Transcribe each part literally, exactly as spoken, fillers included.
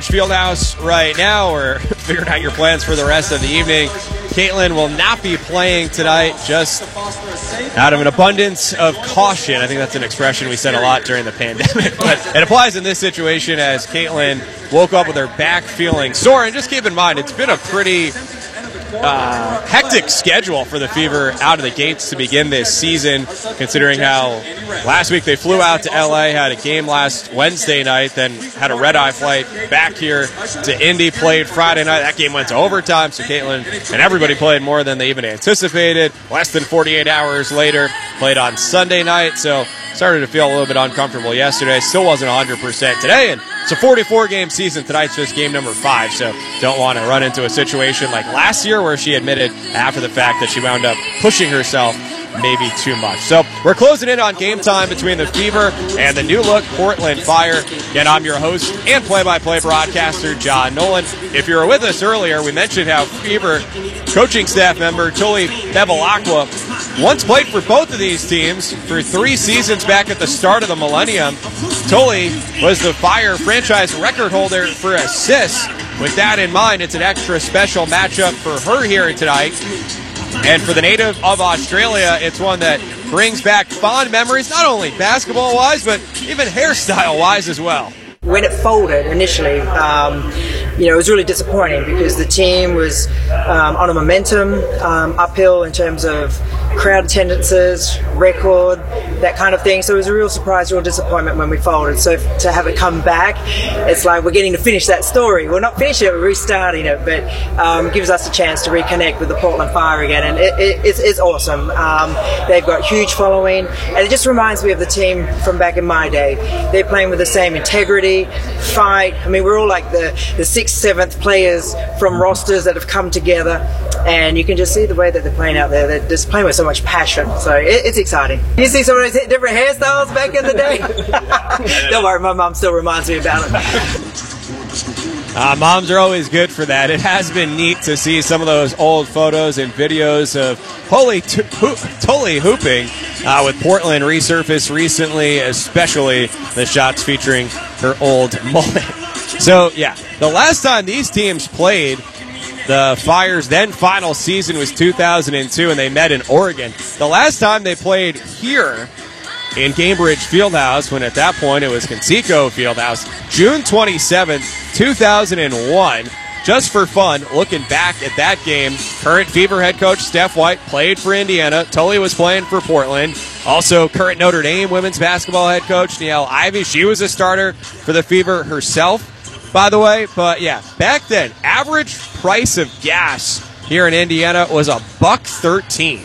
Fieldhouse right now. We're figuring out your plans for the rest of the evening. Caitlin will not be playing tonight, just out of an abundance of caution. I think that's an expression we said a lot during the pandemic, but it applies in this situation as Caitlin woke up with her back feeling sore. And just keep in mind, it's been a pretty uh, hectic schedule for the Fever out of the gates to begin this season, considering how last week they flew out to L A, had a game last Wednesday night, then had a red-eye flight back here to Indy, played Friday night. That game went to overtime, so Caitlin and everybody played more than they even anticipated. Less than forty-eight hours later, played on Sunday night, so started to feel a little bit uncomfortable yesterday. Still wasn't one hundred percent today, and it's a forty-four game season. Tonight's just game number five, so don't want to run into a situation like last year where she admitted after the fact that she wound up pushing herself maybe too much. So we're closing in on game time between the Fever and the new look Portland Fire. Again, I'm your host and play-by-play broadcaster, John Nolan. If you were with us earlier, we mentioned how Fever coaching staff member Tuli Bevilacqua once played for both of these teams for three seasons back at the start of the millennium. Tuli was the Fire franchise record holder for assists. With that in mind, it's an extra special matchup for her here tonight. And for the native of Australia, it's one that brings back fond memories, not only basketball-wise, but even hairstyle-wise as well. When it folded initially, um, you know, it was really disappointing because the team was um, on a momentum, um, uphill in terms of crowd attendances, record, that kind of thing. So it was a real surprise, real disappointment when we folded. So to have it come back, it's like we're getting to finish that story. We're not finishing it, we're restarting it, but um, gives us a chance to reconnect with the Portland Fire again. And it, it, it's, it's awesome. Um, they've got huge following, and it just reminds me of the team from back in my day. They're playing with the same integrity, fight. I mean, we're all like the, the sixth, seventh players from rosters that have come together, and you can just see the way that they're playing out there. They're just playing with so much passion, so it, it's exciting. You see some of those different hairstyles back in the day? Don't worry, my mom still reminds me about it. Uh, moms are always good for that. It has been neat to see some of those old photos and videos of Tuli Tuli hooping uh, with Portland resurfaced recently, especially the shots featuring her old mullet. So, yeah, the last time these teams played, the Fire's then final season was two thousand two, and they met in Oregon. The last time they played here in Cambridge Fieldhouse, when at that point it was Conseco Fieldhouse, June twenty-seventh, two thousand one. Just for fun, looking back at that game, current Fever head coach Steph White played for Indiana. Tuli was playing for Portland. Also, current Notre Dame women's basketball head coach Niele Ivey. She was a starter for the Fever herself, by the way. But yeah, back then, average price of gas here in Indiana was a buck thirteen.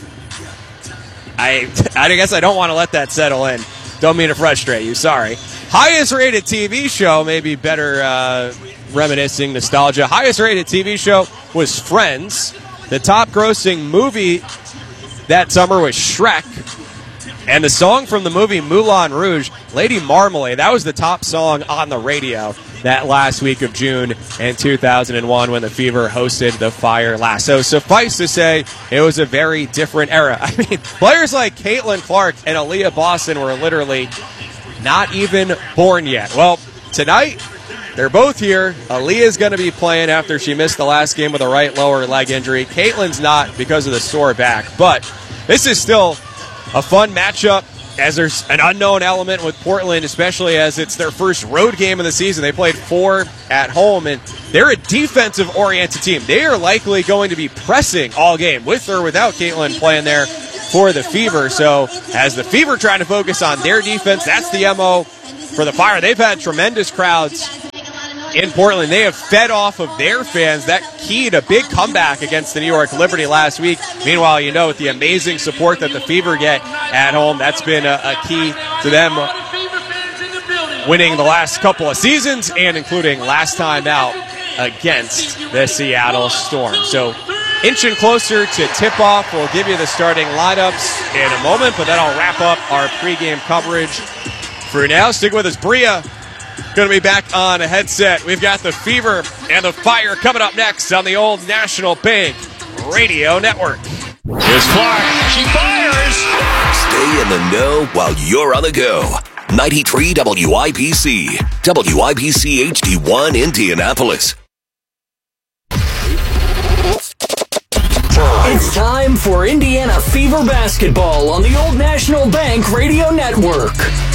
I, I guess I don't want to let that settle in. Don't mean to frustrate you, sorry. Highest rated T V show, maybe better uh, reminiscing nostalgia. Highest rated T V show was Friends. The top grossing movie that summer was Shrek. And the song from the movie Moulin Rouge, Lady Marmalade, that was the top song on the radio that last week of June in two thousand one when the Fever hosted the Fire last. So suffice to say, it was a very different era. I mean, players like Caitlin Clark and Aaliyah Boston were literally not even born yet. Well, tonight, they're both here. Aaliyah's going to be playing after she missed the last game with a right lower leg injury. Caitlin's not because of the sore back. But this is still a fun matchup, as there's an unknown element with Portland, especially as it's their first road game of the season. They played four at home, and they're a defensive-oriented team. They are likely going to be pressing all game, with or without Caitlin playing there for the Fever. So as the Fever trying to focus on their defense, that's the M O for the Fire. They've had tremendous crowds in Portland. They have fed off of their fans. That keyed a big comeback against the New York Liberty last week. Meanwhile, you know, with the amazing support that the Fever get at home, that's been a, a key to them winning the last couple of seasons and including last time out against the Seattle Storm. So inching closer to tip-off. We'll give you the starting lineups in a moment, but that'll wrap up our pregame coverage for now. Stick with us. Bria going to be back on a headset. We've got the Fever and the Fire coming up next on the Old National Bank Radio Network. Here's Clark. She fires. Stay in the know while you're on the go. ninety-three W I B C, W I B C H D one Indianapolis. It's time for Indiana Fever basketball on the Old National Bank Radio Network.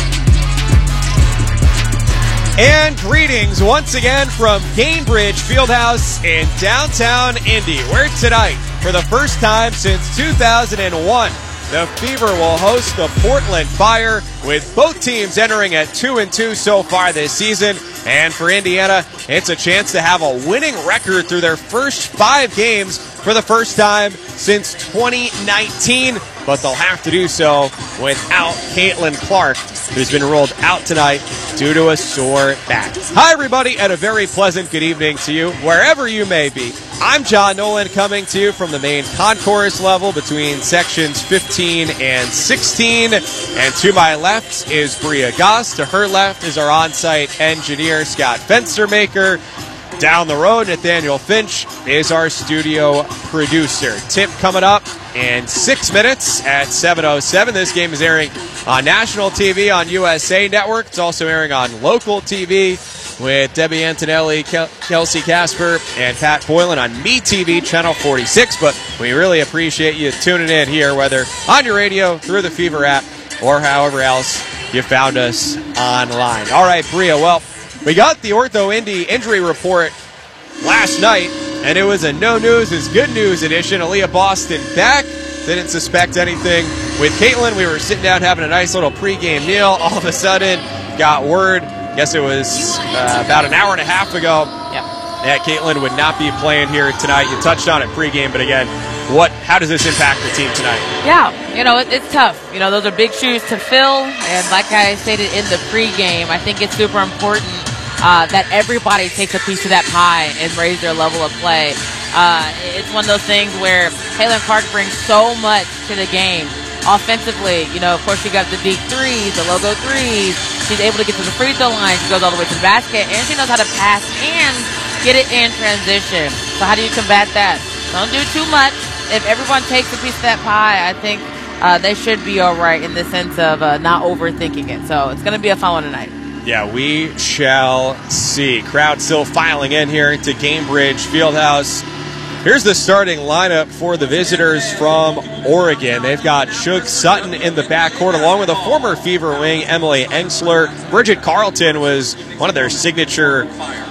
And greetings once again from Gainbridge Fieldhouse in downtown Indy, where tonight, for the first time since two thousand one, the Fever will host the Portland Fire, with both teams entering at two and two so far this season. And for Indiana, it's a chance to have a winning record through their first five games for the first time since twenty nineteen. But they'll have to do so without Caitlin Clark, who's been ruled out tonight due to a sore back. Hi, everybody, and a very pleasant good evening to you, wherever you may be. I'm John Nolan, coming to you from the main concourse level between sections fifteen and sixteen. And to my left is Bria Goss. To her left is our on-site engineer, Scott Fenstermaker. Down the road, Nathaniel Finch is our studio producer. Tip coming up in six minutes at seven oh seven. This game is airing on national T V on U S A Network. It's also airing on local T V with Debbie Antonelli, Kel- Kelsey Casper, and Pat Boylan on MeTV, Channel forty-six. But we really appreciate you tuning in here, whether on your radio, through the Fever app, or however else you found us online. All right, Bria, well, we got the Ortho Indy injury report last night, and it was a no news is good news edition. Aaliyah Boston back. Didn't suspect anything with Caitlin. We were sitting down having a nice little pregame meal. All of a sudden, got word, I guess it was uh, about an hour and a half ago, yeah. that Caitlin would not be playing here tonight. You touched on it pregame, but again, what? How does this impact the team tonight? Yeah, you know, it, it's tough. You know, those are big shoes to fill, and like I stated in the pregame, I think it's super important Uh, that everybody takes a piece of that pie and raise their level of play. Uh, it's one of those things where Caitlin Clark brings so much to the game. Offensively, you know, of course, she got the deep threes, the logo threes. She's able to get to the free throw line. She goes all the way to the basket, and she knows how to pass and get it in transition. So how do you combat that? Don't do too much. If everyone takes a piece of that pie, I think uh, they should be all right in the sense of uh, not overthinking it. So it's going to be a fun one tonight. Yeah, we shall see. Crowd still filing in here to Gainbridge Fieldhouse. Here's the starting lineup for the visitors from Oregon. They've got Shug Sutton in the backcourt, along with a former Fever wing, Emily Engsler. Bridget Carlton was one of their signature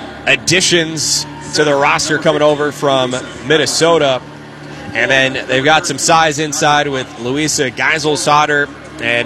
additions to the roster coming over from Minnesota. And then they've got some size inside with Louisa Geisel-Sauter and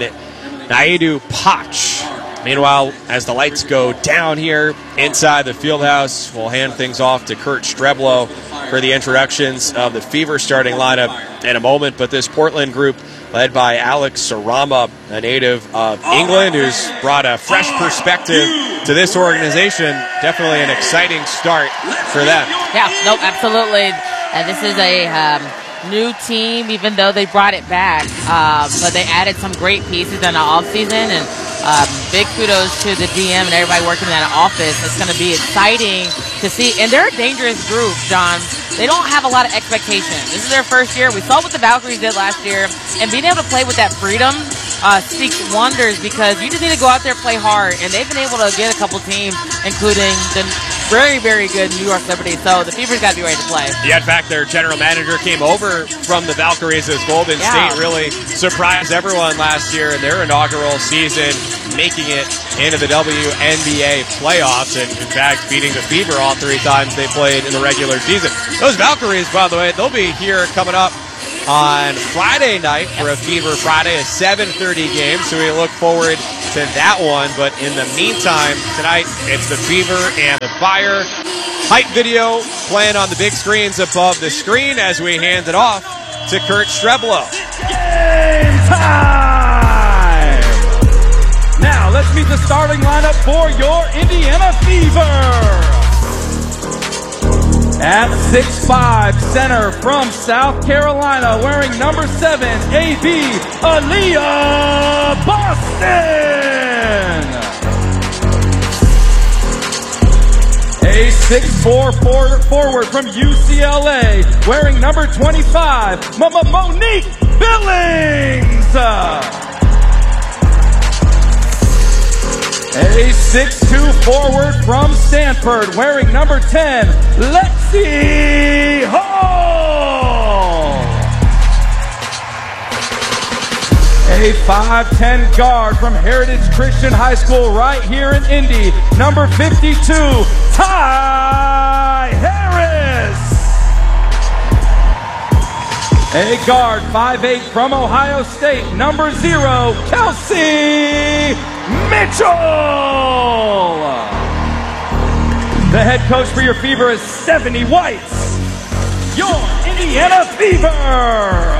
Naidu Potch. Meanwhile, as the lights go down here inside the Fieldhouse, we'll hand things off to Kurt Streblo for the introductions of the Fever starting lineup in a moment. But this Portland group, led by Alex Sarama, a native of England, who's brought a fresh perspective to this organization. Definitely an exciting start for them. Yeah, no, absolutely. And this is a um, new team, even though they brought it back. Uh, but they added some great pieces in the offseason, and Um, big kudos to the D M and everybody working in that office. It's going to be exciting to see. And they're a dangerous group, John. They don't have a lot of expectation. This is their first year. We saw what the Valkyries did last year. And being able to play with that freedom uh, speaks wonders, because you just need to go out there and play hard. And they've been able to get a couple teams, including the very, very good New York Liberty. So the Fever's got to be ready to play. Yeah, in fact, their general manager came over from the Valkyries as Golden Yeah. State really surprised everyone last year in their inaugural season, making it into the W N B A playoffs, and in fact beating the Fever all three times they played in the regular season. Those Valkyries, by the way, they'll be here coming up on Friday night for a Fever Friday, a seven thirty game, so we look forward to that one. But in the meantime, tonight it's the Fever and the Fire. Hype video playing on the big screens above the screen as we hand it off to Kurt Streblo. Game time! Now let's meet the starting lineup for your Indiana Fever. At six five, center from South Carolina, wearing number seven, A B, Aaliyah Boston. A six four forward from U C L A, wearing number twenty-five, Mama Monique Billings. A six two forward from Stanford, wearing number ten, Lexi Hall. A five ten guard from Heritage Christian High School right here in Indy, number fifty-two, Ty Harris. A guard, five eight from Ohio State, number zero, Kelsey Mitchell. The head coach for your Fever is Stephanie White. Your Indiana Fever.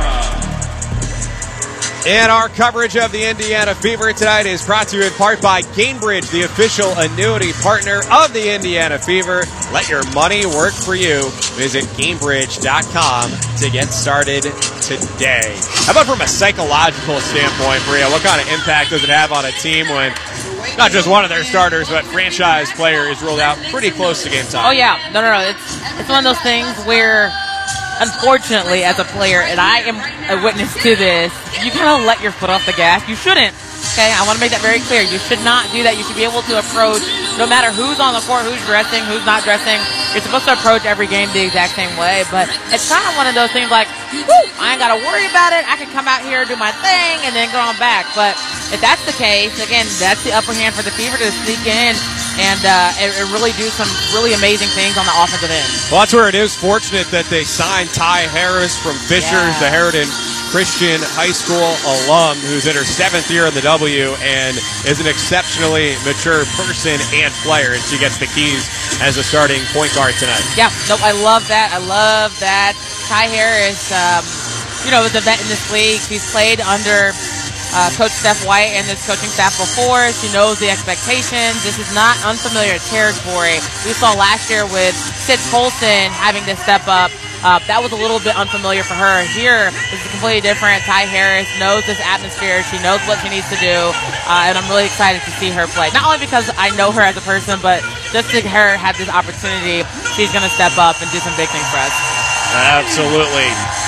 And our coverage of the Indiana Fever tonight is brought to you in part by Gainbridge, the official annuity partner of the Indiana Fever. Let your money work for you. Visit Gainbridge dot com to get started today. How about from a psychological standpoint, Bria? What kind of impact does it have on a team when not just one of their starters, but franchise player is ruled out pretty close to game time? Oh, yeah. No, no, no. It's, it's one of those things where, unfortunately, as a player, and I am a witness to this, you kind of let your foot off the gas. You shouldn't. Okay, I want to make that very clear. You should not do that. You should be able to approach, no matter who's on the court, who's dressing, who's not dressing. You're supposed to approach every game the exact same way. But it's kind of one of those things like, whoo, I ain't got to worry about it. I can come out here, do my thing, and then go on back. But if that's the case, again, that's the upper hand for the Fever to sneak in and uh, and really do some really amazing things on the offensive end. Well, that's where it is fortunate that they signed Ty Harris from Fishers, Yeah. the Heritage Christian High School alum who's in her seventh year in the W and is an exceptionally mature person and player, and she gets the keys as a starting point guard tonight. Yeah, no, I love that. I love that. Ty Harris, um, you know, is a vet in this league. She's played under uh, Coach Steph White and this coaching staff before. She knows the expectations. This is not unfamiliar territory. We saw last year with Sitz Colson having to step up. Uh, that was a little bit unfamiliar for her. Here, this is completely different. Ty Harris knows this atmosphere. She knows what she needs to do, uh, and I'm really excited to see her play. Not only because I know her as a person, but just to her have this opportunity, she's going to step up and do some big things for us. Absolutely.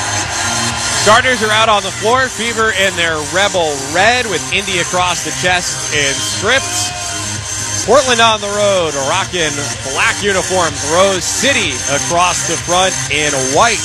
Starters are out on the floor. Fever in their Rebel Red with Indy across the chest in strips. Portland on the road, rocking black uniforms. Rose City across the front in white.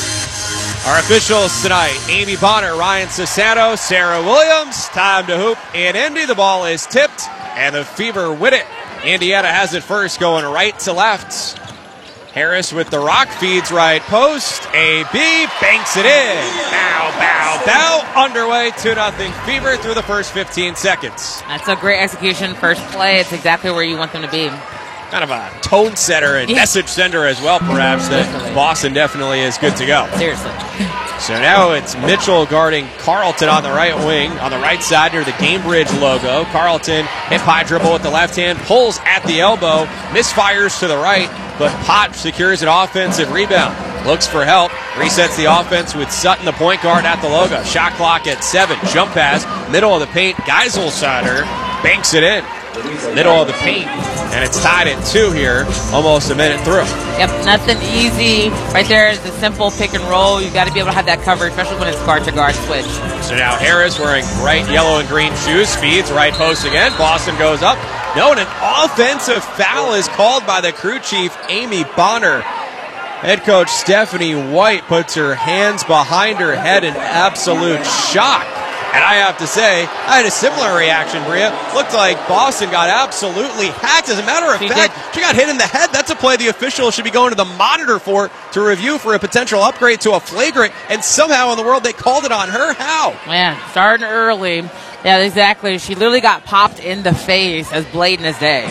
Our officials tonight, Amy Bonner, Ryan Sassano, Sarah Williams. Time to hoop in Indy. The ball is tipped, and the Fever win it. Indiana has it first, going right to left. Harris with the rock, feeds right post. A B banks it in. Bow, bow, bow. Underway, two nothing Fever through the first fifteen seconds. That's a great execution. First play, it's exactly where you want them to be. Kind of a tone setter and Yeah. message sender as well, perhaps, that Definitely. Boston definitely is good to go. Seriously. So now it's Mitchell guarding Carlton on the right wing, on the right side near the Gainbridge logo. Carlton hip high dribble with the left hand, pulls at the elbow, misfires to the right, but Potch secures an offensive rebound. Looks for help, resets the offense with Sutton, the point guard, at the logo. Shot clock at seven, jump pass, middle of the paint, Geiselsider banks it in. Middle of the paint, and it's tied at two here, almost a minute through. Yep, nothing easy. Right there is the simple pick and roll. You've got to be able to have that cover, especially when it's guard-to-guard switch. So now Harris wearing bright yellow and green shoes, feeds right post again. Boston goes up. No, and an offensive foul is called by the crew chief, Amy Bonner. Head coach Stephanie White puts her hands behind her head in absolute shock. And I have to say, I had a similar reaction, Bria. Looked like Boston got absolutely hacked. As a matter of She fact, did. she got hit in the head. That's a play the officials should be going to the monitor for to review for a potential upgrade to a flagrant. And somehow in the world they called it on her. How? Man, starting early. Yeah, exactly. She literally got popped in the face as blatant as day.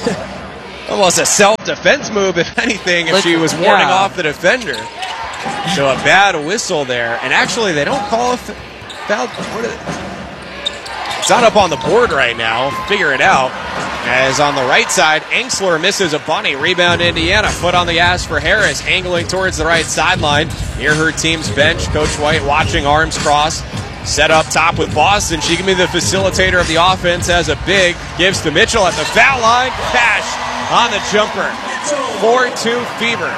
Almost a self-defense move, if anything, if she was warding Yeah. off the defender. So a bad whistle there. And actually, they don't call a f- foul. What is it? It's not up on the board right now. Figure it out. As on the right side, Engsler misses a bunny. Rebound Indiana. Foot on the gas for Harris. Angling towards the right sideline. Near her team's bench. Coach White watching, arms crossed. Set up top with Boston. She can be the facilitator of the offense as a big. Gives to Mitchell at the foul line. Cash on the jumper. four two Fever.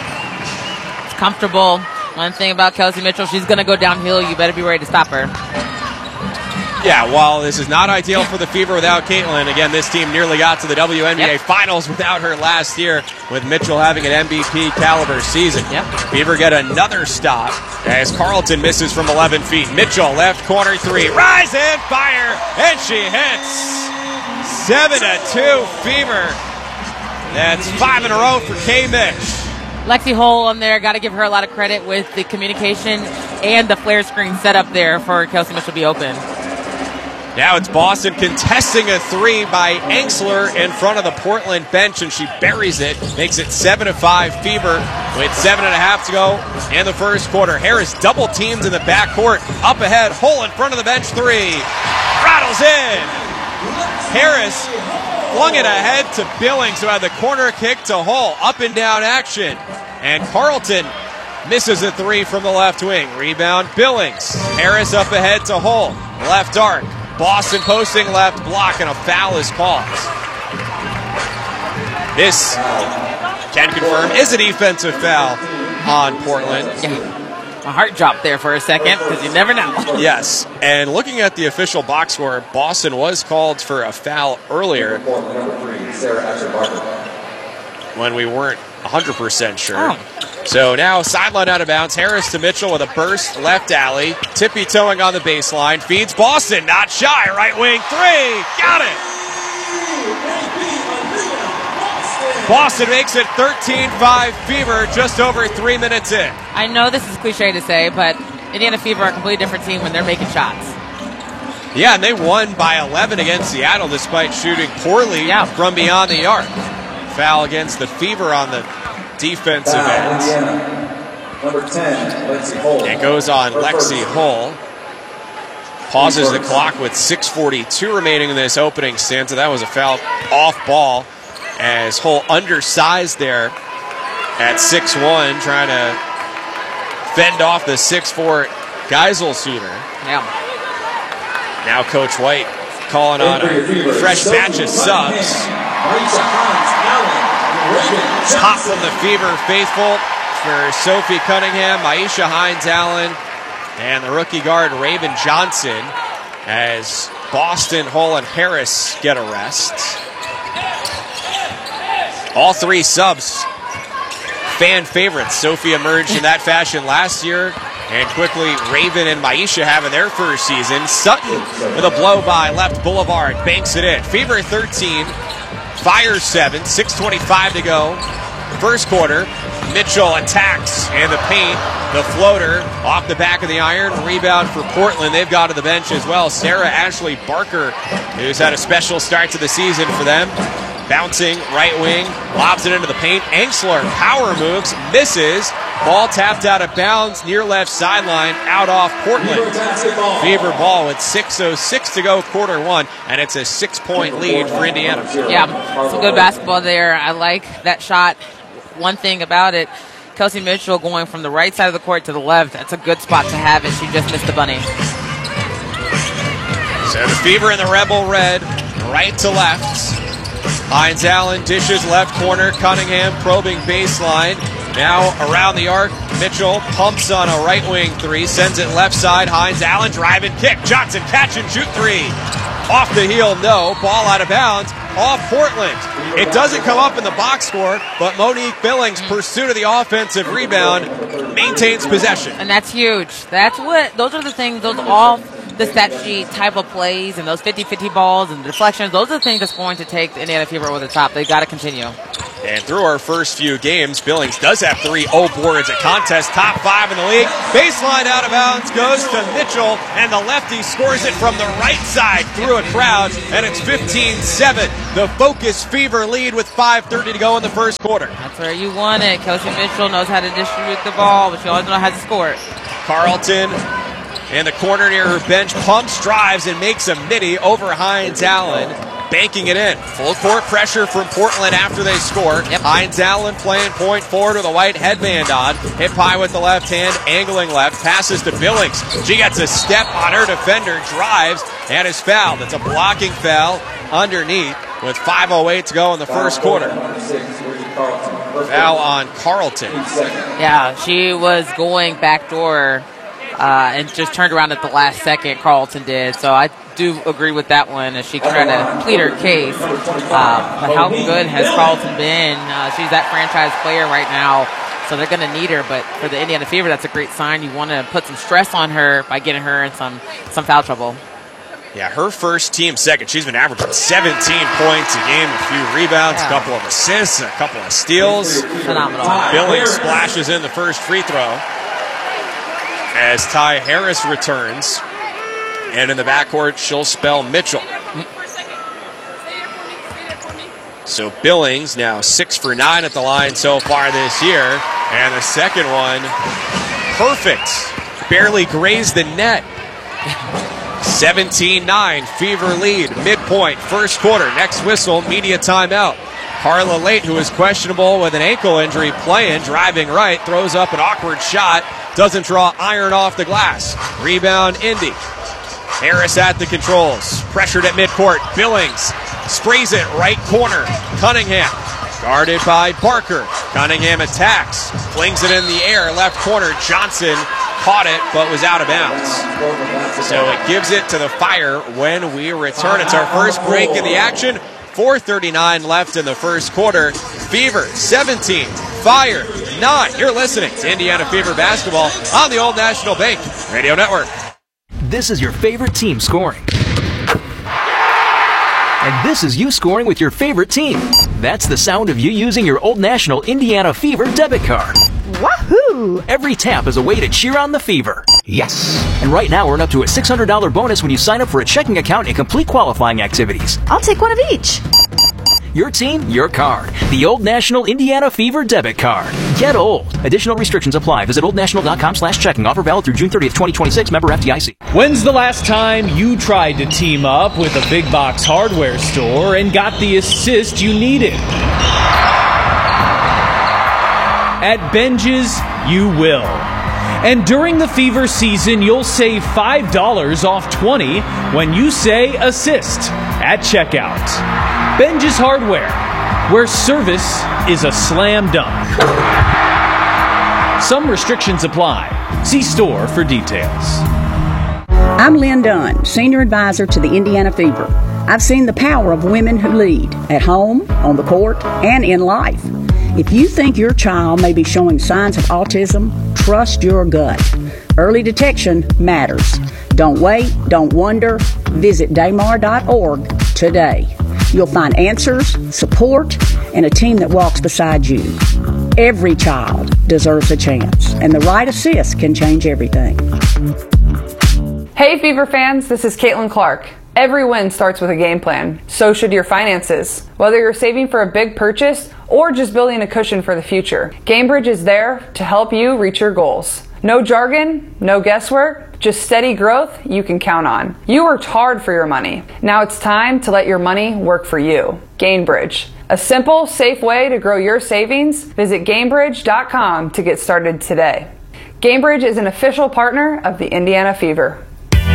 It's comfortable. One thing about Kelsey Mitchell, she's going to go downhill. You better be ready to stop her. Yeah, while this is not ideal for the Fever without Caitlin, again, this team nearly got to the W N B A yep. Finals without her last year, with Mitchell having an M V P caliber season. Yep. Fever get another stop as Carleton misses from eleven feet. Mitchell, left corner three, rise and fire, and she hits. seven to two Fever. That's five in a row for K. Mitch. Lexi Hull on there, got to give her a lot of credit with the communication and the flare screen setup there for Kelsey Mitchell to be open. Now it's Boston contesting a three by Angsler in front of the Portland bench, and she buries it, makes it seven to five Fever with seven and a half to go in the first quarter. Harris double teamed in the backcourt, up ahead, Hull in front of the bench, three, rattles in. Harris flung it ahead to Billings, who had the corner kick to Hull, up and down action, and Carleton misses a three from the left wing. Rebound, Billings. Harris up ahead to Hull, left arc. Boston posting left block, and a foul is called. This, can confirm, is a defensive foul on Portland. Yeah. My heart dropped there for a second because you never know. Yes, and looking at the official box score, Boston was called for a foul earlier when we weren't one hundred percent sure. Oh. So now sideline out of bounds. Harris to Mitchell with a burst left alley. Tippy toeing on the baseline. Feeds Boston. Not shy. Right wing three. Got it. Boston makes it thirteen five Fever just over three minutes in. I know this is cliche to say, but Indiana Fever are a completely different team when they're making shots. Yeah, and they won by eleven against Seattle despite shooting poorly yeah. from beyond the arc. Foul against the Fever on the defensive end. Number ten, Lexi Hull. It goes on Lexi Hull. Pauses the clock with six forty-two remaining in this opening stanza. That was a foul off ball as Hull undersized there at six one, trying to fend off the six four Geisel shooter. Yeah. Now Coach White calling on a fresh batch of subs. Top from the Fever faithful for Sophie Cunningham, Aisha Hines-Allen, and the rookie guard Raven Johnson as Boston, Hull, and Harris get a rest. All three subs, fan favorites. Sophie emerged in that fashion last year, and quickly Raven and Maisha having their first season. Sutton with a blow by left boulevard, banks it in. Fever thirteen, Fire seven, six twenty-five to go. First quarter, Mitchell attacks in the paint. The floater off the back of the iron. Rebound for Portland. They've gone to the bench as well. Sarah Ashley Barker, who's had a special start to the season for them. Bouncing right wing, lobs it into the paint. Angsler power moves, misses. Ball tapped out of bounds near left sideline, out off Portland. Fever ball with six oh six to go, quarter one, and it's a six-point lead for Indiana. Yeah, some good basketball there. I like that shot. One thing about it, Kelsey Mitchell going from the right side of the court to the left, that's a good spot to have it. She just missed the bunny. So the Fever in the Rebel red, right to left. Hines-Allen dishes left corner. Cunningham probing baseline. Now around the arc, Mitchell pumps on a right wing three, sends it left side. Hines-Allen drive and kick. Johnson catch and shoot three. Off the heel, no. Ball out of bounds. Off Portland. It doesn't come up in the box score, but Monique Billings' pursuit of the offensive rebound maintains possession. And that's huge. That's what, those are the things, those all the stat sheet type of plays and those fifty-fifty balls and deflections, those are the things that's going to take the Indiana Fever over the top. They've got to continue. And through our first few games, Billings does have three O boards at contest, top five in the league. Baseline out of bounds goes to Mitchell, and the lefty scores it from the right side through a crowd, and it's fifteen seven. The Focus Fever lead with five thirty to go in the first quarter. That's where you want it. Kelsey Mitchell knows how to distribute the ball, but she always knows how to score it. Carleton in the corner near her bench, pumps, drives, and makes a midi over Hines-Allen, banking it in. Full court pressure from Portland after they score. Yep. Hines-Allen playing point forward with a white headband on. Hit high with the left hand, angling left, passes to Billings. She gets a step on her defender, drives, and is fouled. It's a blocking foul underneath with five oh eight to go in the first quarter. Foul on Carleton. Yeah, she was going backdoor uh, and just turned around at the last second, Carleton did. So I do agree with that one as she tried to plead her case. Uh, but how good has Carlton been? Uh, she's that franchise player right now, so they're going to need her. But for the Indiana Fever, that's a great sign. You want to put some stress on her by getting her in some, some foul trouble. Yeah, her first team second. She's been averaging seventeen points a game, a few rebounds, yeah. a couple of assists, a couple of steals. Phenomenal. Billings splashes in the first free throw as Ty Harris returns. And in the backcourt, she'll spell Mitchell. So Billings now six for nine at the line so far this year. And the second one, perfect. Barely grazed the net. seventeen nine, Fever lead, midpoint, first quarter. Next whistle, media timeout. Carla Late, who is questionable with an ankle injury, playing, driving right, throws up an awkward shot, doesn't draw iron off the glass. Rebound, Indy. Harris at the controls, pressured at midcourt. Billings sprays it right corner. Cunningham guarded by Barker. Cunningham attacks, flings it in the air, left corner. Johnson caught it but was out of bounds. So it gives it to the Fire when we return. It's our first break in the action. four thirty-nine left in the first quarter. Fever seventeen, Fire nine. You're listening to Indiana Fever basketball on the Old National Bank Radio Network. This is your favorite team scoring. And this is you scoring with your favorite team. That's the sound of you using your Old National Indiana Fever debit card. Wahoo! Every tap is a way to cheer on the Fever. Yes! And right now, earn up to a six hundred dollars bonus when you sign up for a checking account and complete qualifying activities. I'll take one of each. Your team, your card. The Old National Indiana Fever debit card. Get old. Additional restrictions apply. Visit oldnational.com slash checking. Offer valid through June thirtieth, twenty twenty-six. Member F D I C. When's the last time you tried to team up with a big box hardware store and got the assist you needed? At Benjes, you will. And during the Fever season, you'll save five dollars off twenty when you say assist at checkout. Benjes Hardware, where service is a slam dunk. Some restrictions apply. See store for details. I'm Lynn Dunn, Senior Advisor to the Indiana Fever. I've seen the power of women who lead, at home, on the court, and in life. If you think your child may be showing signs of autism, trust your gut. Early detection matters. Don't wait, don't wonder. Visit daymar dot org today. You'll find answers, support, and a team that walks beside you. Every child deserves a chance, and the right assist can change everything. Hey Fever fans, this is Caitlin Clark. Every win starts with a game plan. So should your finances. Whether you're saving for a big purchase or just building a cushion for the future, GameBridge is there to help you reach your goals. No jargon, no guesswork, just steady growth you can count on. You worked hard for your money. Now it's time to let your money work for you. GameBridge, a simple, safe way to grow your savings. Visit gamebridge dot com to get started today. GameBridge is an official partner of the Indiana Fever.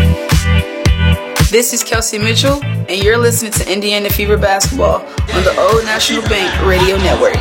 This is Kelsey Mitchell, and you're listening to Indiana Fever basketball on the Old National Bank Radio Network.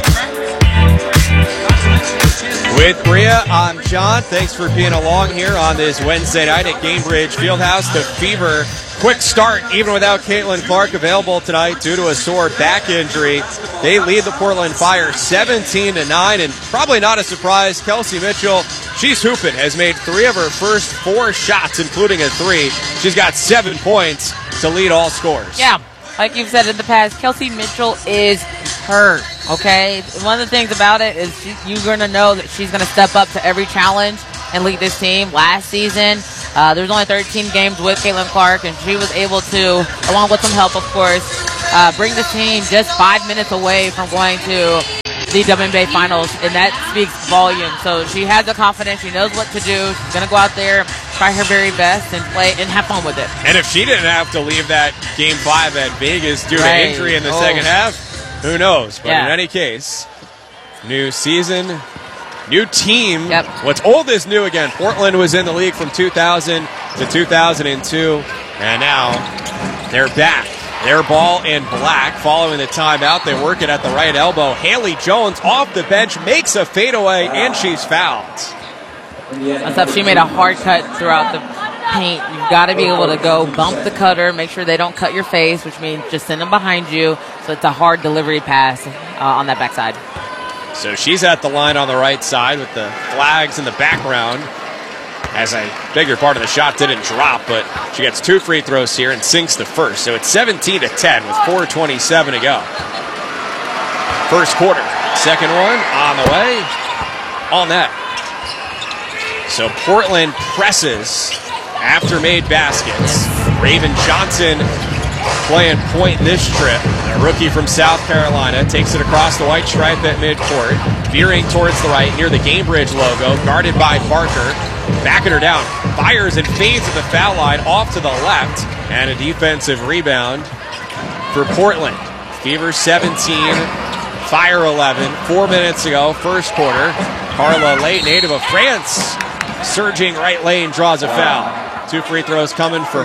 With Bria, I'm John. Thanks for being along here on this Wednesday night at Gamebridge Fieldhouse. The Fever, quick start, even without Caitlin Clark available tonight due to a sore back injury. They lead the Portland Fire seventeen to nine, and probably not a surprise, Kelsey Mitchell, she's hooping, has made three of her first four shots, including a three. She's got seven points to lead all scores. Yeah, like you've said in the past, Kelsey Mitchell is hurt, okay? One of the things about it is she, you're going to know that she's going to step up to every challenge and lead this team. Last season, uh, there was only thirteen games with Caitlin Clark, and she was able to, along with some help, of course, uh, bring the team just five minutes away from going to the W N B A Finals, and that speaks volume. So she has the confidence. She knows what to do. She's going to go out there, try her very best, and play and have fun with it. And if she didn't have to leave that Game five at Vegas due right. to injury in the oh. second half, who knows? But yeah. in any case, new season, new team. Yep. What's old is new again. Portland was in the league from two thousand to two thousand two, and now they're back. Their ball in black following the timeout. They work it at the right elbow. Haley Jones off the bench makes a fadeaway, and she's fouled. That's up. She made a hard cut throughout the paint, you've got to be able to go bump the cutter, make sure they don't cut your face, which means just send them behind you. So it's a hard delivery pass uh, on that backside. So she's at the line on the right side with the flags in the background. As I beg your pardon, the shot didn't drop, but she gets two free throws here and sinks the first. So it's seventeen to ten with four twenty-seven to go. First quarter. Second one on the way. All net. So Portland presses after made baskets. Raven Johnson playing point this trip. A rookie from South Carolina takes it across the white stripe at midcourt, veering towards the right near the Gamebridge logo, guarded by Barker. Backing her down, fires and fades at the foul line off to the left, and a defensive rebound for Portland. Fever seventeen, Fire eleven. Four minutes ago, first quarter. Carla Late, native of France, surging right lane, draws a foul. Two free throws coming for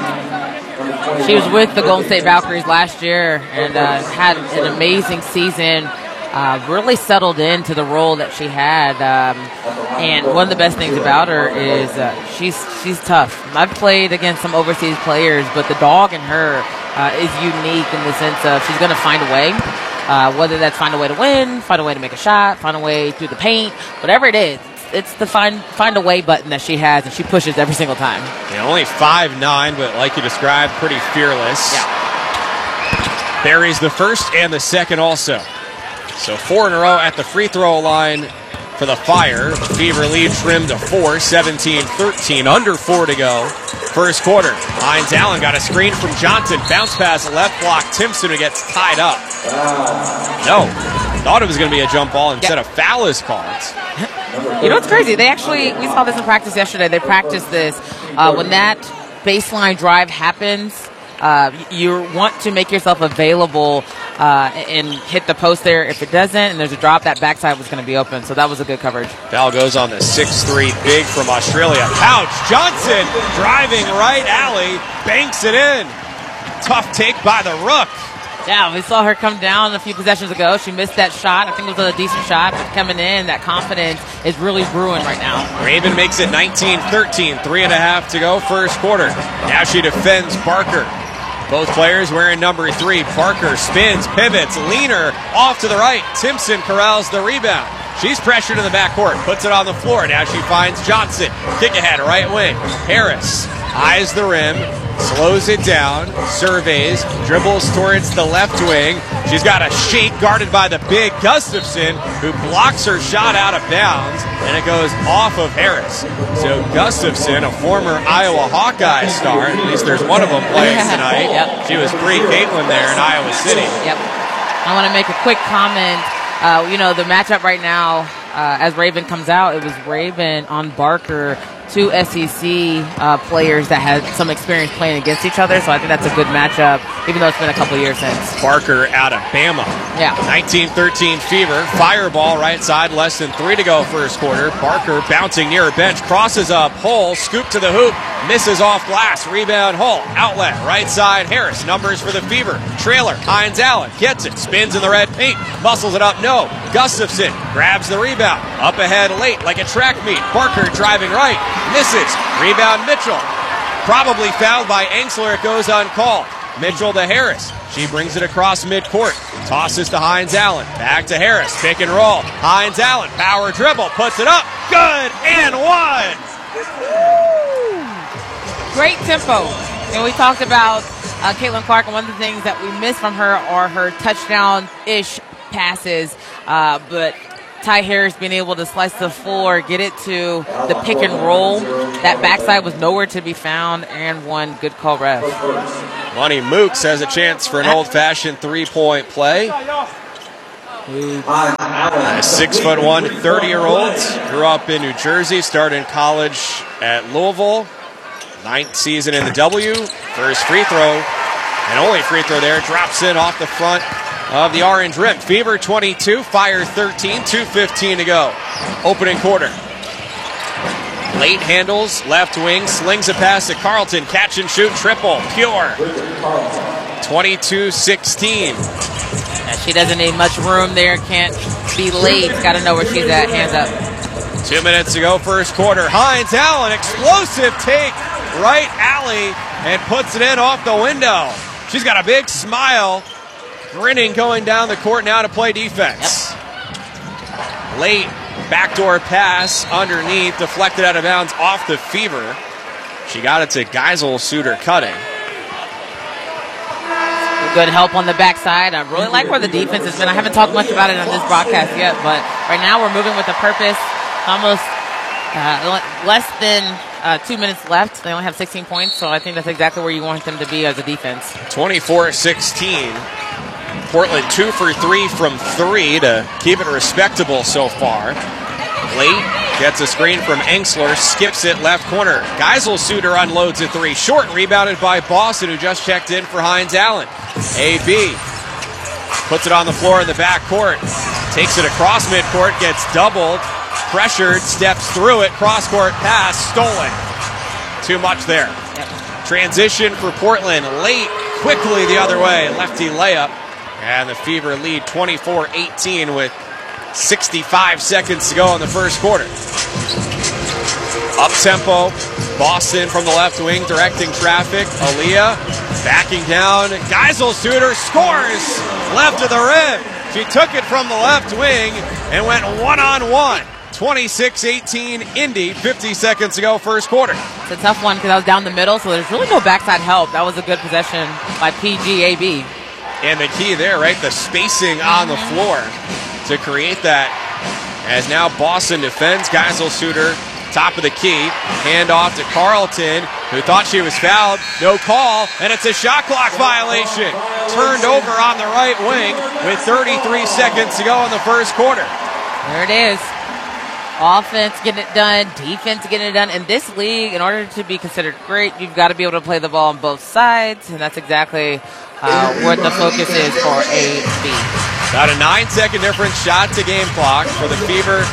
her. She was with the Golden State Valkyries last year and uh, had an amazing season. Uh, really settled into the role that she had, um, and one of the best things about her is uh, she's she's tough. I've played against some overseas players, but the dog in her uh, is unique in the sense of she's going to find a way, uh, whether that's find a way to win, find a way to make a shot, find a way through the paint, whatever it is. It's the find find a way button that she has, and she pushes every single time. Yeah, only five nine, but like you described, pretty fearless. Yeah. Buries the first and the second also. So four in a row at the free throw line for the Fire. Fever lead trimmed to four, seventeen thirteen, under four to go. First quarter. Hines Allen got a screen from Johnson. Bounce pass left block. Timpson who gets tied up. No. Thought it was going to be a jump ball. Instead yeah. of foul is called. You know what's crazy? They actually, we saw this in practice yesterday. They practiced this. Uh, when that baseline drive happens, Uh, you want to make yourself available uh, and hit the post there. If it doesn't and there's a drop, that backside was going to be open. So that was a good coverage. Foul goes on the six three big from Australia. Pouch. Johnson driving right alley. Banks it in. Tough take by the Rook. Yeah, we saw her come down a few possessions ago. She missed that shot. I think it was a decent shot. But coming in, that confidence is really brewing right now. Raven makes it nineteen thirteen. Three and a half to go first quarter. Now she defends Barker. Both players wearing number three. Parker spins, pivots, leaner, off to the right. Timpson corrals the rebound. She's pressured in the backcourt, puts it on the floor. Now she finds Johnson. Kick ahead, right wing. Harris eyes the rim, slows it down, surveys, dribbles towards the left wing. She's got a shake guarded by the big Gustafson, who blocks her shot out of bounds, and it goes off of Harris. So Gustafson, a former Iowa Hawkeye star, at least there's one of them playing tonight. Yep. She was pre-Caitlin there in Iowa City. Yep. I want to make a quick comment. Uh, you know, the matchup right now, uh, as Raven comes out, it was Raven on Barker, two S E C uh, players that had some experience playing against each other, so I think that's a good matchup, even though it's been a couple years since. Barker out of Bama. Yeah. nineteen thirteen Fever. Fireball right side, less than three to go first quarter. Barker bouncing near her bench, crosses up, Hull, scoop to the hoop, misses off glass, rebound Hull, outlet, right side, Harris, numbers for the Fever. Trailer, Hines Allen, gets it, spins in the red paint, muscles it up, no. Gustafson grabs the rebound, up ahead late like a track meet. Barker driving right, misses, rebound Mitchell. Probably fouled by Angsler, it goes uncalled. Mitchell to Harris. She brings it across midcourt. Tosses to Hines Allen. Back to Harris. Pick and roll. Hines Allen. Power dribble. Puts it up. Good. And one. Great tempo. And we talked about uh, Caitlin Clark, and one of the things that we miss from her are her touchdown-ish passes. Uh, but Ty Harris being able to slice the floor, get it to the pick and roll. That backside was nowhere to be found, and one good call ref. Money Mooks has a chance for an old-fashioned three-point play. A six foot one, thirty-year-old. Grew up in New Jersey, started in college at Louisville. Ninth season in the W. First free throw, and only free throw there, drops in off the front of the orange rim. Fever twenty-two, Fire thirteen, two fifteen to go. Opening quarter. Late handles, left wing, slings a pass to Carlton. Catch and shoot, triple, pure. twenty-two sixteen. Yeah, she doesn't need much room there, can't be late. Got to know where she's at, hands up. Two minutes to go, first quarter. Hines Allen, explosive take right alley and puts it in off the window. She's got a big smile, grinning, going down the court now to play defense. Yep. Late backdoor pass underneath, deflected out of bounds off the Fever. She got it to Geisel Suter cutting. Good help on the backside. I really like where the defense has been. I haven't talked much about it on this broadcast yet, but right now we're moving with a purpose. Almost uh, less than uh, two minutes left. They only have sixteen points, so I think that's exactly where you want them to be as a defense. twenty-four sixteen. Portland two for three from three to keep it respectable so far. Late gets a screen from Engsler, skips it left corner. Geisel Suter unloads a three. Short, rebounded by Boston, who just checked in for Hines Allen. A B puts it on the floor in the back court. Takes it across midcourt, gets doubled. Pressured, steps through it. Cross-court pass, stolen. Too much there. Yep. Transition for Portland. Late, quickly the other way. Lefty layup. And the Fever lead twenty-four eighteen with sixty-five seconds to go in the first quarter. Up-tempo, Boston from the left wing directing traffic. Aaliyah backing down. Geisel Suter scores left of the rim. She took it from the left wing and went one-on-one. twenty-six eighteen Indy, fifty seconds to go first quarter. It's a tough one because I was down the middle, so there's really no backside help. That was a good possession by P G A B. And the key there, right, the spacing on the floor to create that. As now Boston defends Geisel Suter, top of the key. Hand off to Carlton, who thought she was fouled. No call, and it's a shot clock violation. Turned over on the right wing with thirty-three seconds to go in the first quarter. There it is. Offense getting it done, defense getting it done. In this league, in order to be considered great, you've got to be able to play the ball on both sides, and that's exactly uh, what the focus is for A B. About a nine-second difference shot to game clock for the Fever.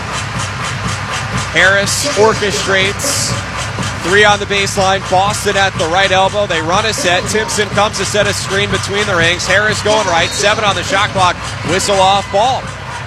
Harris orchestrates. Three on the baseline. Boston at the right elbow. They run a set. Timpson comes to set a screen between the rings. Harris going right. Seven on the shot clock. Whistle off ball.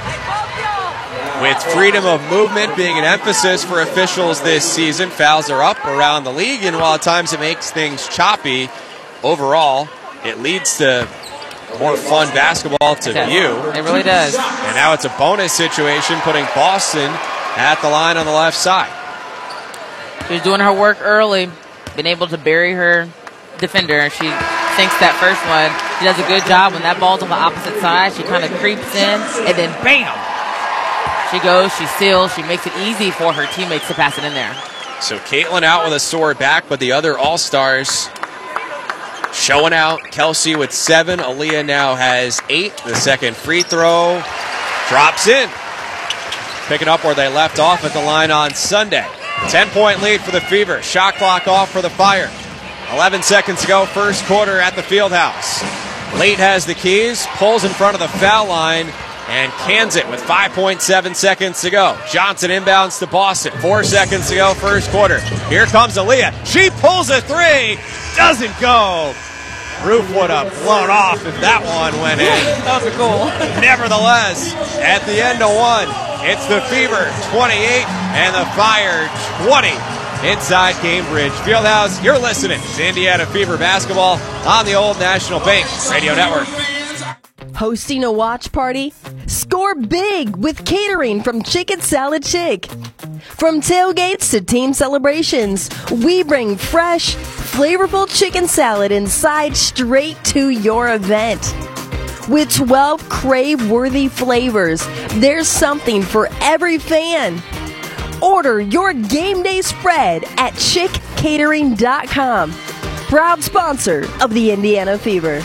With freedom of movement being an emphasis for officials this season, fouls are up around the league, and while at times it makes things choppy, overall, it leads to more fun basketball to view. It really does. And now it's a bonus situation, putting Boston at the line on the left side. She's doing her work early, been able to bury her defender. She sinks that first one. She does a good job when that ball's on the opposite side. She kind of creeps in, and then bam! She goes, she seals, she makes it easy for her teammates to pass it in there. So Caitlin out with a sore back, but the other All-Stars showing out. Kelsey with seven. Aaliyah now has eight. The second free throw drops in. Picking up where they left off at the line on Sunday. ten-point lead for the Fever. Shot clock off for the Fire. eleven seconds to go, first quarter at the Fieldhouse. Late has the keys, pulls in front of the foul line, and cans it with five point seven seconds to go. Johnson inbounds to Boston. Four seconds to go, first quarter. Here comes Aaliyah. She pulls a three. Doesn't go. Roof would have blown off if that one went in. That was a goal. Nevertheless, at the end of one, it's the Fever twenty-eight and the Fire twenty inside Cambridge Fieldhouse. You're listening to Indiana Fever basketball on the Old National Bank Radio Network. Hosting a watch party? Score big with catering from Chicken Salad Chick. From tailgates to team celebrations, we bring fresh, flavorful chicken salad inside straight to your event. With twelve crave-worthy flavors, there's something for every fan. Order your game day spread at chick catering dot com. Proud sponsor of the Indiana Fever.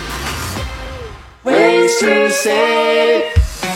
Ways to save.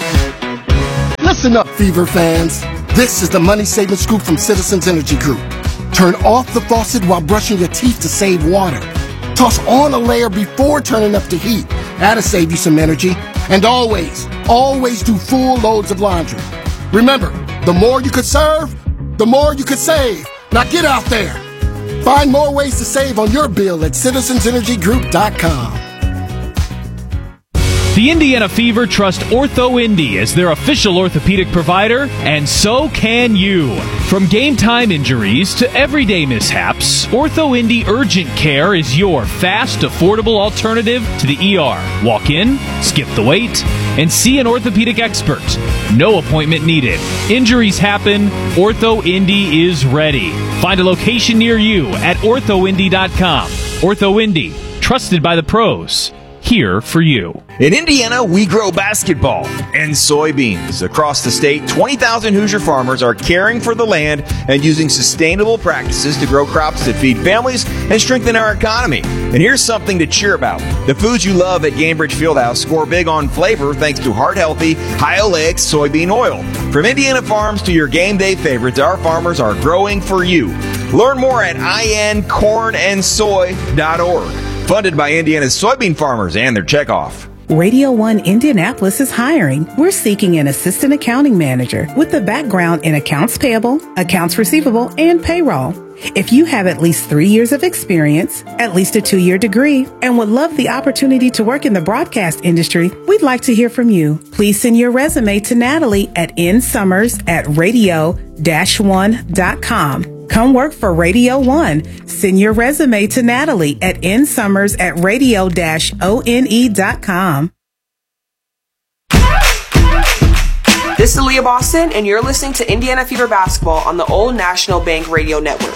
Listen up, Fever fans. This is the money saving scoop from Citizens Energy Group. Turn off the faucet while brushing your teeth to save water. Toss on a layer before turning up the heat. That'll save you some energy. And always, always do full loads of laundry. Remember, the more you could serve, the more you could save. Now get out there. Find more ways to save on your bill at citizens energy group dot com. The Indiana Fever trust OrthoIndy as their official orthopedic provider, and so can you. From game-time injuries to everyday mishaps, OrthoIndy Urgent Care is your fast, affordable alternative to the E R. Walk in, skip the wait, and see an orthopedic expert. No appointment needed. Injuries happen. OrthoIndy is ready. Find a location near you at ortho indy dot com. OrthoIndy, trusted by the pros. Here for you. In Indiana, we grow basketball and soybeans. Across the state, twenty thousand Hoosier farmers are caring for the land and using sustainable practices to grow crops that feed families and strengthen our economy. And here's something to cheer about. The foods you love at Gainbridge Fieldhouse score big on flavor thanks to heart-healthy, high-oleic soybean oil. From Indiana farms to your game day favorites, our farmers are growing for you. Learn more at I N corn and soy dot org. Funded by Indiana's soybean farmers and their checkoff. Radio one Indianapolis is hiring. We're seeking an assistant accounting manager with a background in accounts payable, accounts receivable, and payroll. If you have at least three years of experience, at least a two-year degree, and would love the opportunity to work in the broadcast industry, we'd like to hear from you. Please send your resume to Natalie at nsummers at radio dash one dot com. Come work for Radio one. Send your resume to Natalie at nsummers at radio dash one dot com. This is Leah Boston, and you're listening to Indiana Fever Basketball on the Old National Bank Radio Network.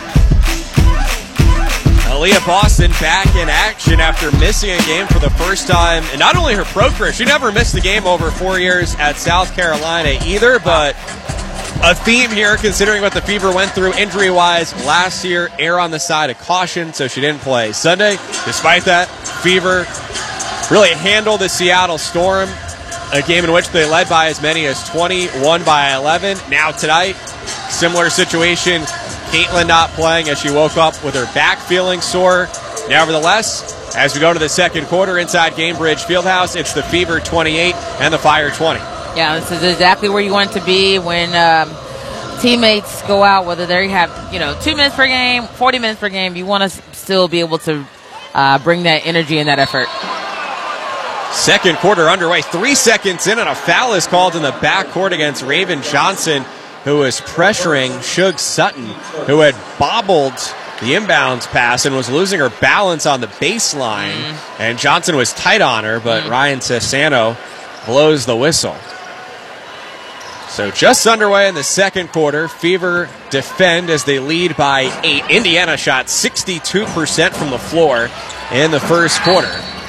Aaliyah Boston back in action after missing a game for the first time. And not only her pro career, she never missed a game over four years at South Carolina either, but a theme here considering what the Fever went through injury-wise last year. Err on the side of caution, so she didn't play Sunday. Despite that, Fever really handled the Seattle Storm, a game in which they led by as many as twenty, won by eleven. Now tonight, similar situation. Caitlin not playing as she woke up with her back feeling sore. Nevertheless, as we go to the second quarter inside Gainbridge Fieldhouse, it's the Fever twenty-eight and the Fire twenty. Yeah, this is exactly where you want to be when um, teammates go out, whether they have, you know, two minutes per game, forty minutes per game. You want to still be able to uh, bring that energy and that effort. Second quarter underway. Three seconds in, and a foul is called in the backcourt against Raven Johnson, who was pressuring Shug Sutton, who had bobbled the inbounds pass and was losing her balance on the baseline. Mm. And Johnson was tight on her, but mm. Ryan Sassano blows the whistle. So just underway in the second quarter. Fever defend as they lead by eight. Indiana shot sixty-two percent from the floor in the first quarter.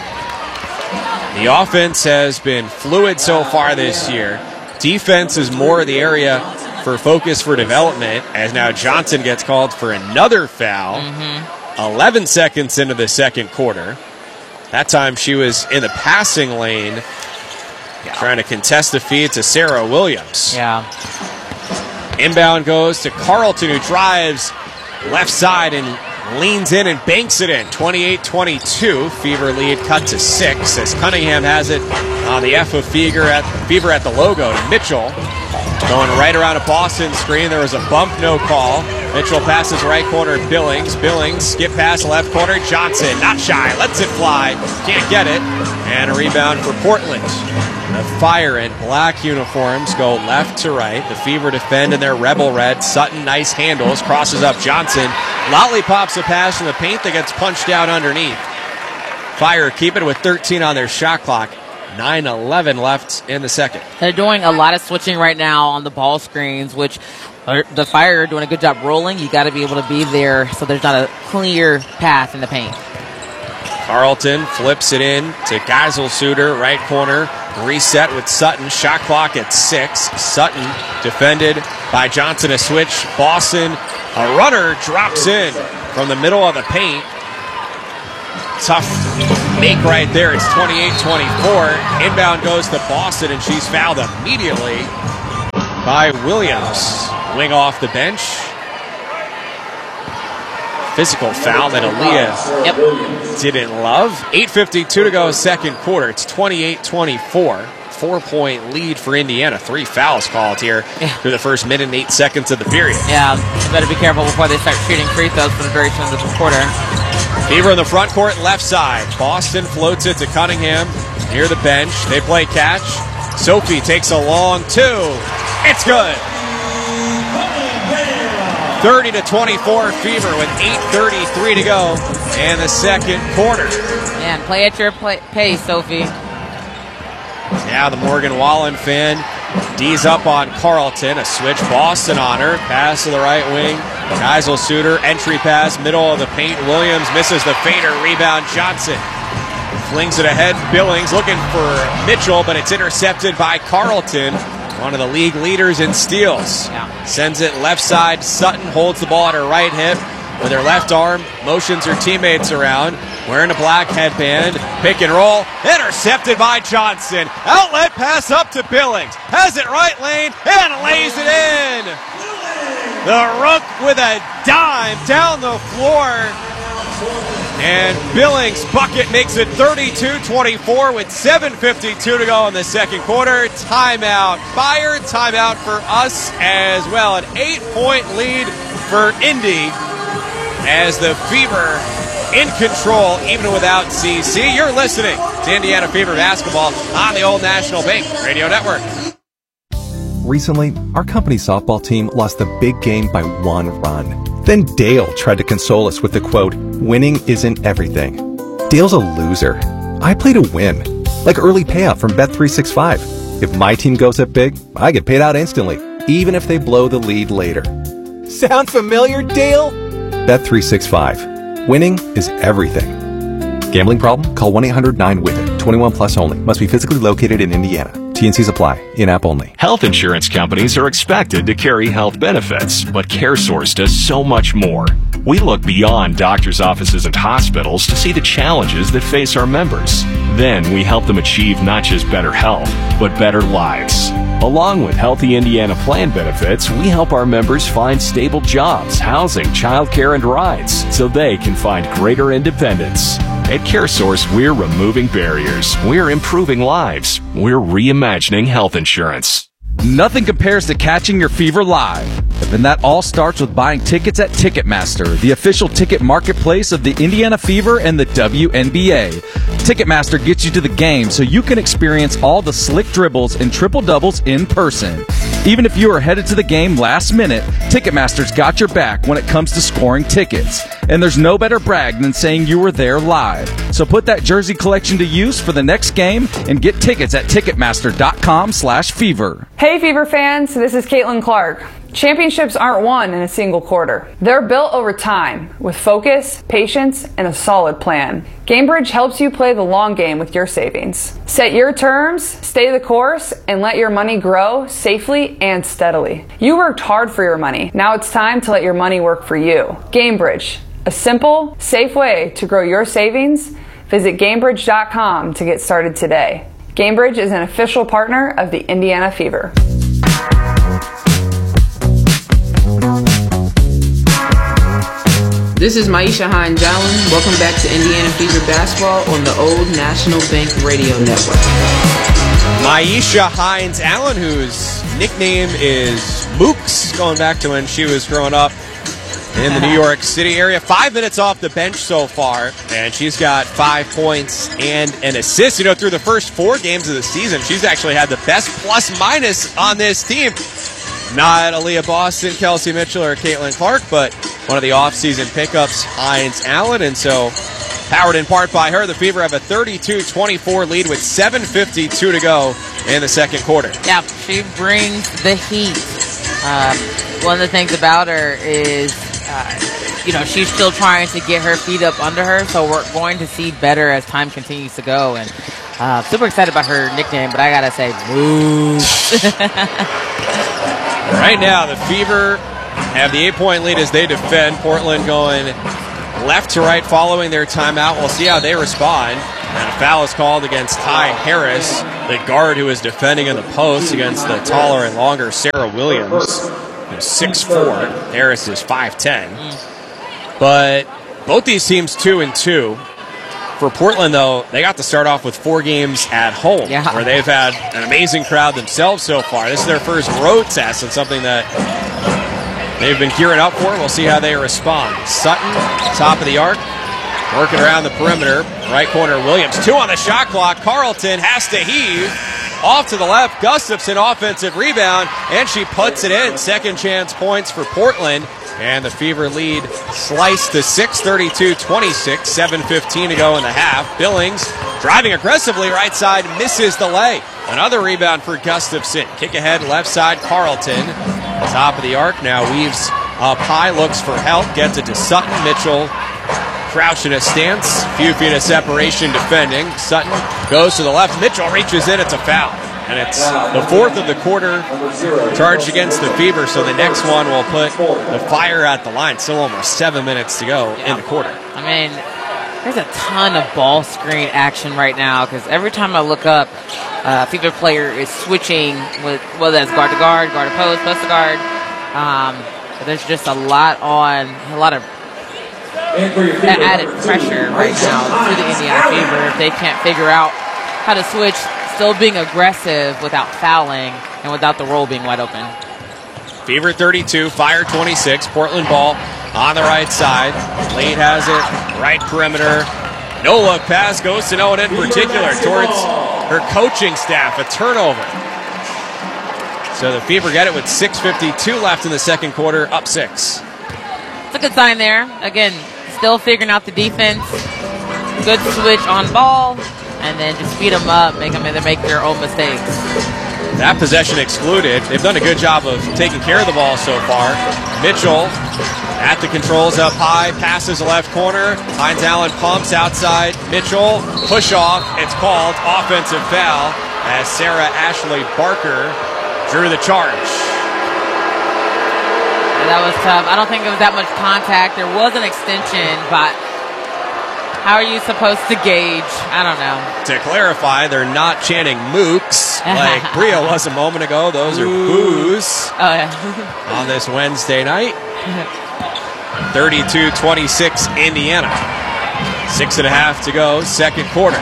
The offense has been fluid so far this year. Defense is more the area for focus for development, as now Johnson gets called for another foul. Mm-hmm. eleven seconds into the second quarter. That time she was in the passing lane, yeah. trying to contest the feed to Sarah Williams. Yeah. Inbound goes to Carlton, who drives left side and leans in and banks it in. twenty-eight twenty-two. Fever lead cut to six as Cunningham has it on the F of Fever at, Fever at the logo to Mitchell. Going right around a Boston screen. There was a bump, no call. Mitchell passes right corner, Billings. Billings, skip pass left corner. Johnson, not shy, lets it fly. Can't get it. And a rebound for Portland. The Fire in black uniforms go left to right. The Fever defend in their rebel red. Sutton, nice handles, crosses up Johnson. Lollipops a pass from the paint that gets punched out underneath. Fire keep it with thirteen on their shot clock. nine eleven left in the second. They're doing a lot of switching right now on the ball screens, which are, the Fire are doing a good job rolling. You got to be able to be there so there's not a clear path in the paint. Carlton flips it in to Geiselsuter, right corner. Reset with Sutton. Shot clock at six. Sutton defended by Johnson. A switch. Boston, a runner, drops in from the middle of the paint. Tough make right there. It's twenty-eight twenty-four. Inbound goes to Boston, and she's fouled immediately by Williams. Wing off the bench. Physical foul that Aaliyah yep. didn't love. eight fifty-two to go second quarter. It's twenty-eight twenty-four. Four-point lead for Indiana. Three fouls called here yeah. through the first minute and eight seconds of the period. Yeah, you better be careful before they start shooting free throws for the duration of the quarter. Fever in the front court, left side. Boston floats it to Cunningham. near the bench. They play catch. Sophie takes a long two. It's good. thirty to twenty-four Fever with eight thirty-three to go in the second quarter. Man, play at your play- pace, Sophie. Now the Morgan Wallen fan D's up on Carleton. A switch, Boston on her. Pass to the right wing. Geisel Suter, entry pass, middle of the paint. Williams misses the fader. Rebound, Johnson. Flings it ahead. Billings looking for Mitchell, but it's intercepted by Carleton. One of the league leaders in steals. Yeah. Sends it left side. Sutton holds the ball at her right hip. With her left arm, motions her teammates around. Wearing a black headband. Pick and roll. Intercepted by Johnson. Outlet pass up to Billings. Has it right lane and lays it in. The Rook with a dime down the floor. And Billings' bucket makes it thirty-two twenty-four with seven fifty-two to go in the second quarter. Timeout. Fire timeout for us as well. An eight-point lead for Indy as the Fever in control even without C C. You're listening to Indiana Fever basketball on the Old National Bank Radio Network. Recently, our company softball team lost the big game by one run. Then Dale tried to console us with the quote, "Winning isn't everything." Dale's a loser. I play to win. Like early payout from Bet three sixty-five. If my team goes up big, I get paid out instantly, even if they blow the lead later. Sound familiar, Dale? Bet three sixty-five. Winning is everything. Gambling problem? Call one eight hundred nine with it. twenty-one plus only. Must be physically located in Indiana. T and Cs apply. In-app only. Health insurance companies are expected to carry health benefits, but CareSource does so much more. We look beyond doctors' offices and hospitals to see the challenges that face our members. Then we help them achieve not just better health, but better lives. Along with Healthy Indiana Plan benefits, we help our members find stable jobs, housing, childcare, and rides so they can find greater independence. At CareSource, we're removing barriers. We're improving lives. We're reimagining health insurance. Nothing compares to catching your Fever live. And that all starts with buying tickets at Ticketmaster, the official ticket marketplace of the Indiana Fever and the W N B A. Ticketmaster gets you to the game so you can experience all the slick dribbles and triple doubles in person. Even if you are headed to the game last minute, Ticketmaster's got your back when it comes to scoring tickets. And there's no better brag than saying you were there live. So put that jersey collection to use for the next game and get tickets at Ticketmaster.com slash Fever. Hey Fever fans, this is Caitlin Clark. Championships aren't won in a single quarter. They're built over time with focus, patience, and a solid plan. Gamebridge helps you play the long game with your savings. Set your terms, stay the course, and let your money grow safely and steadily. You worked hard for your money. Now it's time to let your money work for you. Gamebridge, a simple, safe way to grow your savings. Visit Gamebridge dot com to get started today. Gamebridge is an official partner of the Indiana Fever. This is Maisha Hines Allen. Welcome back to Indiana Fever basketball on the Old National Bank Radio Network. Maisha Hines Allen, whose nickname is Mooks, going back to when she was growing up in the New York City area. Five minutes off the bench so far, and she's got five points and an assist. You know, through the first four games of the season, she's actually had the best plus-minus on this team. Not Aaliyah Boston, Kelsey Mitchell, or Caitlin Clark, but one of the off-season pickups, Hines Allen. And so, powered in part by her, the Fever have a thirty-two twenty-four lead with seven fifty-two to go in the second quarter. Yeah, she brings the heat. Um, one of the things about her is, uh, you know, she's still trying to get her feet up under her, so we're going to see better as time continues to go. And uh, super excited about her nickname, but I got to say, move. Right now, the Fever have the eight-point lead as they defend. Portland going left to right following their timeout. We'll see how they respond. And a foul is called against Ty Harris, the guard who is defending in the post against the taller and longer Sarah Williams, who's six foot four. Harris is five ten. But both these teams two and two. For Portland, though, they got to start off with four games at home, yeah. where they've had an amazing crowd themselves so far. This is their first road test and something that they've been gearing up for. We'll see how they respond. Sutton, top of the arc. Working around the perimeter. Right corner, Williams. Two on the shot clock. Carlton has to heave. Off to the left. Gustafson offensive rebound, and she puts it in. Second chance points for Portland. And the Fever lead sliced to six, thirty-two twenty-six. seven fifteen to go in the half. Billings driving aggressively right side, misses the lay. Another rebound for Gustafson. Kick ahead left side, Carlton. Top of the arc now weaves up high, looks for help, gets it to Sutton. Mitchell crouched in a stance, few feet of separation defending. Sutton goes to the left. Mitchell reaches in, it's a foul. And it's the fourth of the quarter charged against the Fever, so the next one will put the Fire at the line. Still almost seven minutes to go yeah. in the quarter. I mean, there's a ton of ball screen action right now because every time I look up, a uh, Fever player is switching with whether it's guard to guard, guard to post, post to guard. Um, but there's just a lot on, a lot of added pressure right now to the Indiana Fever if they can't figure out how to switch. Still being aggressive without fouling and without the roll being wide open. Fever thirty-two, Fire twenty-six. Portland ball on the right side. Lade has it, right perimeter. No look pass goes to no one in particular towards her coaching staff. A turnover. So the Fever get it with six fifty-two left in the second quarter, up six. It's a good sign there. Again, still figuring out the defense. Good switch on ball. And then just speed them up, make them either make their own mistakes. That possession excluded. They've done a good job of taking care of the ball so far. Mitchell at the controls up high, passes the left corner. Hines Allen pumps outside. Mitchell, push off. It's called offensive foul as Sarah Ashley Barker drew the charge. Yeah, that was tough. I don't think it was that much contact. There was an extension, but how are you supposed to gauge? I don't know. To clarify, they're not chanting mooks like Bria was a moment ago. Those are boos oh, yeah. on this Wednesday night. thirty-two twenty-six Indiana. Six and a half to go, second quarter.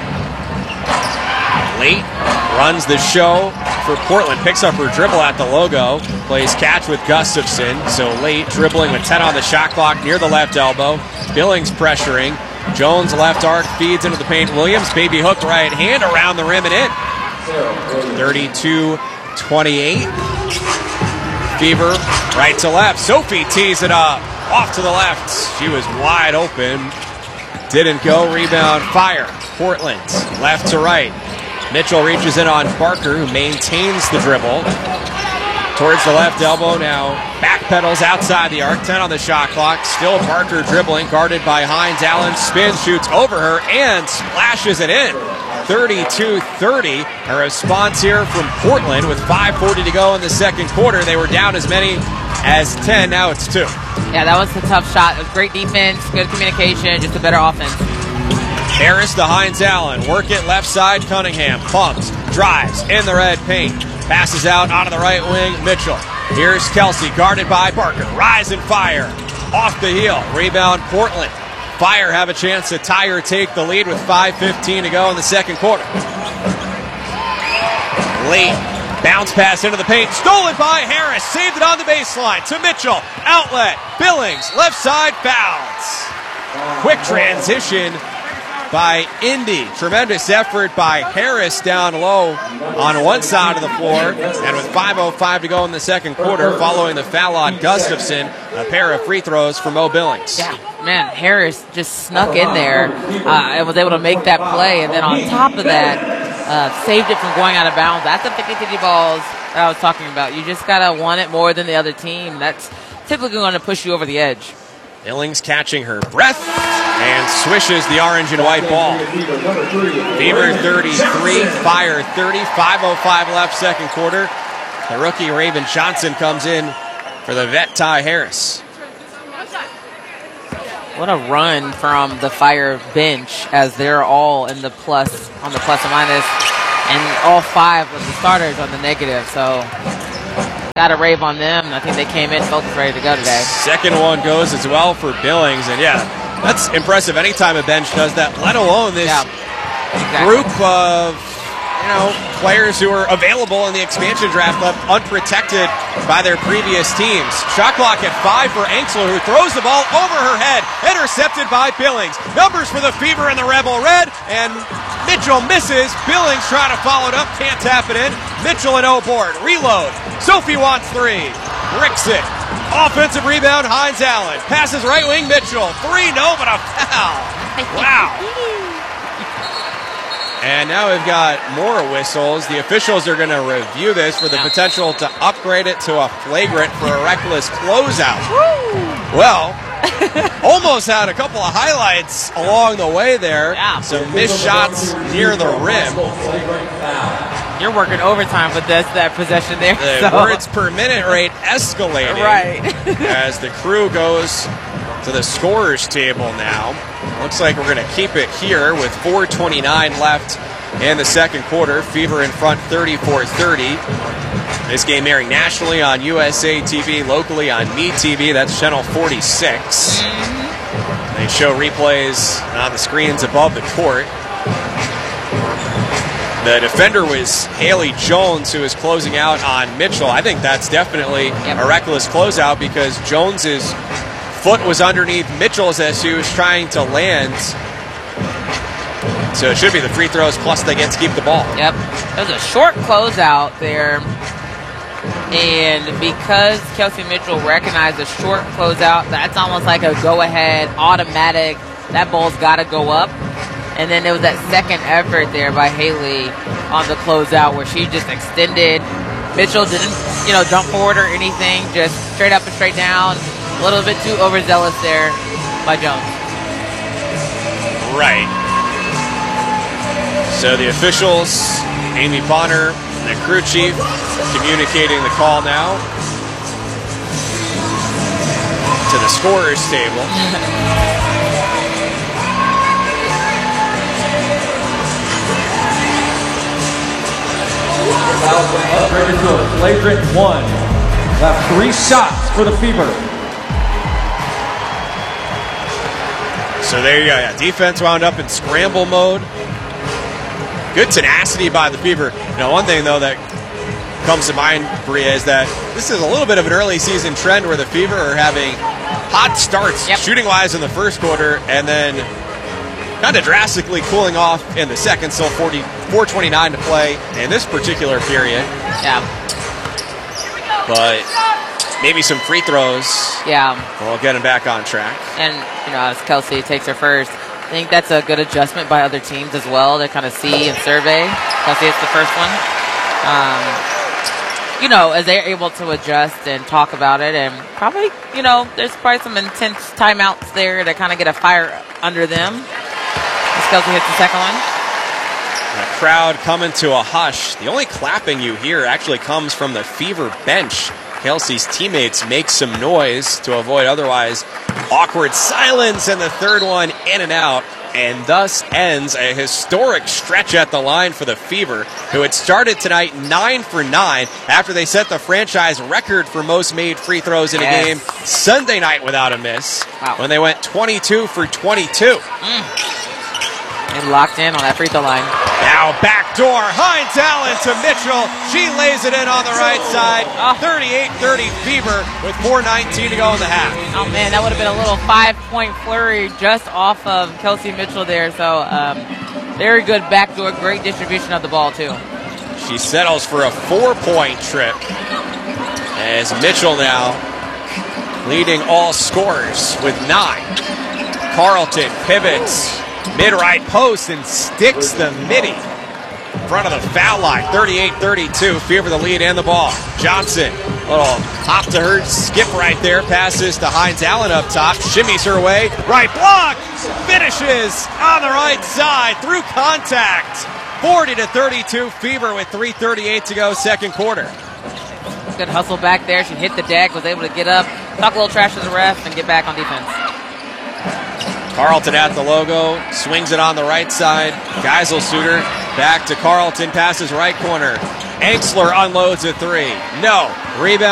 Late runs the show for Portland. Picks up her dribble at the logo. Plays catch with Gustafson. So Late dribbling with ten on the shot clock near the left elbow. Billings pressuring. Jones left arc, feeds into the paint. Williams, baby hook right hand around the rim and in. thirty-two twenty-eight. Fever right to left. Sophie tees it up. Off to the left. She was wide open. Didn't go. Rebound, Fire. Portland left to right. Mitchell reaches in on Barker, who maintains the dribble. Towards the left elbow now. Backpedals outside the arc. ten on the shot clock. Still Barker dribbling. Guarded by Hines. Allen spins, shoots over her, and splashes it in. thirty-two thirty. A response here from Portland with five forty to go in the second quarter. They were down as many as ten. Now it's two. Yeah, that was a tough shot. It was great defense, good communication, just a better offense. Harris to Hines Allen. Work it left side. Cunningham pumps, drives in the red paint. Passes out onto the right wing, Mitchell. Here's Kelsey, guarded by Barker. Rise and Fire. Off the heel. Rebound, Portland. Fire have a chance to tie or take the lead with five fifteen to go in the second quarter. Late bounce pass into the paint. Stolen by Harris. Saved it on the baseline to Mitchell. Outlet. Billings. Left side fouls. Quick transition by Indy. Tremendous effort by Harris down low on one side of the floor. And with five oh five to go in the second quarter, following the foul on Gustafson, a pair of free throws for Mo Billings. Yeah, man, Harris just snuck in there uh, and was able to make that play. And then on top of that, uh, saved it from going out of bounds. That's the fifty-fifty balls that I was talking about. You just got to want it more than the other team. That's typically going to push you over the edge. Billings catching her breath and swishes the orange and white ball. Fever thirty-three, Fire thirty, five oh five left second quarter. The rookie Raven Johnson comes in for the vet Ty Harris. What a run from the Fire bench as they're all in the plus, on the plus and minus, and all five of the starters on the negative. So got to rave on them. I think they came in focused, ready to go today. Second one goes as well for Billings, and yeah, that's impressive anytime a bench does that, let alone this yeah, exactly. group of you know, players who were available in the expansion draft left unprotected by their previous teams. Shot clock at five for Enksler, who throws the ball over her head, intercepted by Billings. Numbers for the Fever and the Rebel Red, and Mitchell misses. Billings trying to follow it up, can't tap it in. Mitchell and O-board, reload. Sophie wants three, bricks it. Offensive rebound, Hines Allen. Passes right wing, Mitchell. Three, no, but a foul. Wow. And now we've got more whistles. The officials are going to review this for the potential to upgrade it to a flagrant for a reckless closeout. Well, almost had a couple of highlights along the way there. Yeah. Some missed shots near the rim. You're working overtime with this that possession there. The so. words per minute rate escalating. Right. As the crew goes to the scorers table now. Looks like we're going to keep it here with four twenty-nine left in the second quarter. Fever in front thirty-four thirty. This game airing nationally on U S A T V, locally on Me T V. That's channel forty-six. Mm-hmm. They show replays on the screens above the court. The defender was Haley Jones, who is closing out on Mitchell. I think that's definitely yep. a reckless closeout because Jones's foot was underneath Mitchell's as she was trying to land. So it should be the free throws, plus they get to keep the ball. Yep. There's a short closeout there. And because Kelsey Mitchell recognized a short closeout, that's almost like a go-ahead, automatic, that ball's got to go up. And then there was that second effort there by Haley on the closeout where she just extended. Mitchell didn't, you know, jump forward or anything, just straight up and straight down. A little bit too overzealous there by Jones. Right. So the officials, Amy Bonner, the crew chief, communicating the call now to the scorers table. Upgraded to a flagrant one. Left three shots for the Fever. So there you go. Yeah, defense wound up in scramble mode. Good tenacity by the Fever. You know, one thing, though, that comes to mind, Bria, is that this is a little bit of an early season trend where the Fever are having hot starts, yep. shooting-wise in the first quarter, and then kind of drastically cooling off in the second. Still forty-four twenty-nine to play in this particular period. Yeah. But maybe some free throws. Yeah. We'll get him back on track. And, you know, as Kelsey takes her first, I think that's a good adjustment by other teams as well to kind of see and survey. Kelsey hits the first one. Um, you know, as they're able to adjust and talk about it, and probably, you know, there's probably some intense timeouts there to kind of get a fire under them. As Kelsey hits the second one. The crowd coming to a hush. The only clapping you hear actually comes from the Fever bench. Kelsey's teammates make some noise to avoid otherwise awkward silence, and the third one in and out, and thus ends a historic stretch at the line for the Fever, who had started tonight nine for nine after they set the franchise record for most made free throws in yes. a game Sunday night without a miss, wow. when they went twenty-two for twenty-two. Mm. And locked in on that free throw line. Now backdoor, Hines Allen to Mitchell. She lays it in on the right side. thirty-eight thirty Fever with four nineteen to go in the half. Oh, man, that would have been a little five-point flurry just off of Kelsey Mitchell there. So um, very good backdoor, great distribution of the ball, too. She settles for a four-point trip as Mitchell now leading all scorers with nine. Carlton pivots. Mid-right post and sticks the midi in front of the foul line. thirty-eight thirty-two, Fever the lead and the ball. Johnson, little hop to her, skip right there, passes to Hines Allen up top, shimmies her way, right block, finishes on the right side through contact. forty to thirty-two, Fever with three thirty-eight to go, second quarter. Good hustle back there. She hit the deck, was able to get up, talk a little trash to the ref, and get back on defense. Carlton at the logo, swings it on the right side. Geiselsuter back to Carlton, passes right corner. Enksler unloads a three. No. Rebound.